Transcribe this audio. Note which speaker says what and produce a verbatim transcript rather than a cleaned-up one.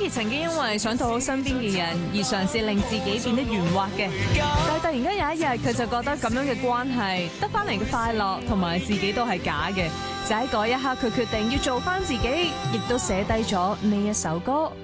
Speaker 1: Micky 曾經因為想討好身邊嘅人而嘗試令自己變得圓滑嘅，但係突然間有一日佢就覺得咁樣嘅關係得翻嚟嘅快樂同埋自己都係假嘅，就喺嗰一刻佢決定要做翻自己，亦都寫低咗呢一首歌。